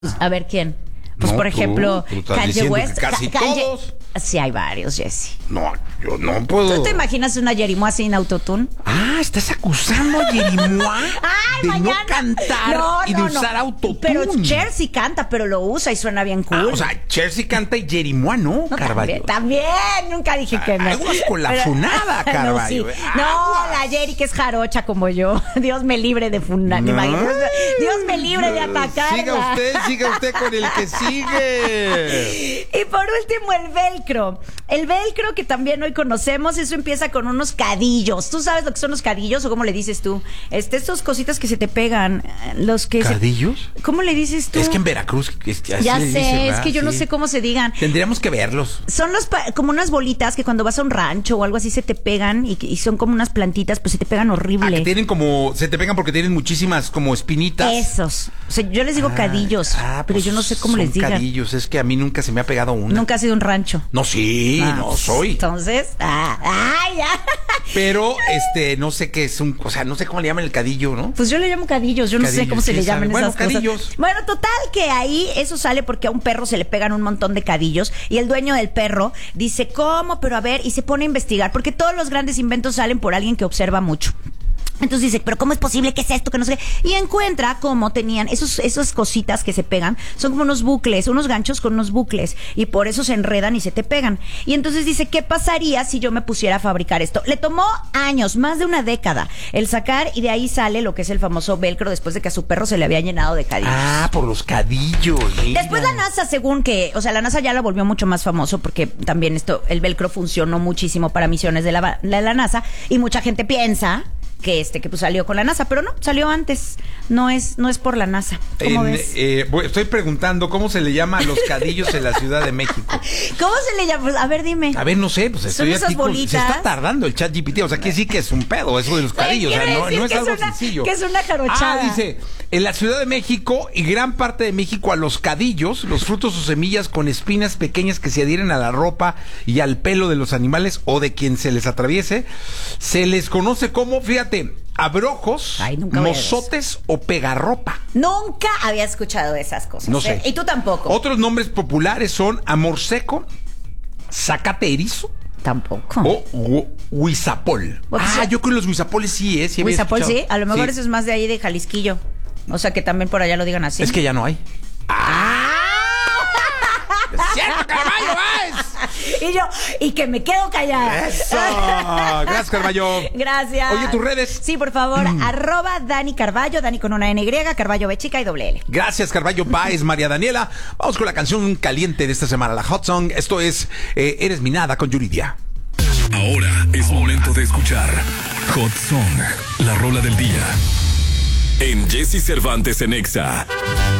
A ver, ¿quién? Pues, No, por ejemplo, tú estás Kanye diciendo West. que casi todos. Sí, hay varios, Jesse. No, yo no puedo. ¿Tú te imaginas una Yerimoa sin autotune? ¿Estás acusando a Yerimoa Ay, de mañana. no cantar y de usar autotune? Pero Cher sí canta, pero lo usa y suena bien cool. O sea, Cher sí canta y Yerimoa no, No, Carballo. también, nunca dije que no. Aguas con la funada, Carballo. No, sí. No, la Yeri que es jarocha como yo. Dios me libre de fundar. No. Dios me libre de atacarla. Siga usted con el que sigue. Y por último, el velcro. El velcro que también hoy conocemos, eso empieza con unos cadillos. ¿Tú sabes lo que son los cadillos o cómo le dices tú? Estos cositas que se te pegan, los que ¿Cadillos? ¿Cómo le dices tú? Es que en Veracruz así Ya le sé, dicen, es ¿verdad? que yo no Sí. sé cómo se digan. Tendríamos que verlos. Son como unas bolitas que cuando vas a un rancho o algo así se te pegan y son como unas plantitas, pues se te pegan horrible. Que tienen se te pegan porque tienen muchísimas como espinitas. Esos. O sea, yo les digo cadillos, pero pues yo no sé cómo son les digan. cadillos, es que a mí nunca se me ha pegado una. Nunca ha sido un rancho. No, sí, no soy. Entonces, ya. Pero, no sé qué es o sea, no sé cómo le llaman el cadillo, ¿no? Pues yo le llamo cadillos, yo no sé Cadillos, cómo se sí, le llaman sabe. esas Bueno, cosas. cadillos. Bueno, total que ahí eso sale porque a un perro se le pegan un montón de cadillos y el dueño del perro dice, ¿cómo? Pero a ver, y se pone a investigar porque todos los grandes inventos salen por alguien que observa mucho. Entonces dice, pero ¿cómo es posible que es esto? Que no sé qué. Y encuentra cómo tenían esas cositas que se pegan, son como unos bucles, unos ganchos con unos bucles, y por eso se enredan y se te pegan. Y entonces dice, ¿qué pasaría si yo me pusiera a fabricar esto? Le tomó años, más de una década, el sacar, y de ahí sale lo que es el famoso velcro después de que a su perro se le había llenado de cadillos. Por los cadillos. Mira. Después la NASA, según que, o sea, la NASA ya lo volvió mucho más famoso porque también el velcro funcionó muchísimo para misiones de la NASA, y mucha gente piensa que pues salió con la NASA, pero no, salió antes. No es por la NASA. ¿Cómo ves? Estoy preguntando cómo se le llama a los cadillos en la Ciudad de México. ¿Cómo se le llama? A ver, dime. A ver, no sé, pues Son esas bolitas. Se está tardando el ChatGPT, o sea, que sí que es un pedo eso de los cadillos, o sea, no es algo sencillo. Que es una jarochada. Dice, en la Ciudad de México y gran parte de México a los cadillos, los frutos o semillas con espinas pequeñas que se adhieren a la ropa y al pelo de los animales o de quien se les atraviese, se les conoce como, fíjate, abrojos, mozotes o pegarropa. Nunca había escuchado esas cosas. No sé. Y tú tampoco. Otros nombres populares son amor seco, zacate erizo. Tampoco. O huizapol. Yo con los huizapoles sí, sí. Huizapol sí, a lo mejor eso es más de ahí de Jalisquillo. O sea, que también por allá lo digan así. Es que ya no hay. ¡Es cierto, Carballo, y que me quedo callada. ¡Eso! Gracias, Carballo. Gracias. Oye, ¿tus redes? Sí, por favor, @Dani Carballo, Dani con una N Y, Carballo B chica y doble L. Gracias, Carballo Páez, María Daniela. Vamos con la canción caliente de esta semana, la Hot Song. Esto es Eres mi nada con Yuridia. Ahora es momento de escuchar Hot Song, la rola del día. En Jesse Cervantes en Exa.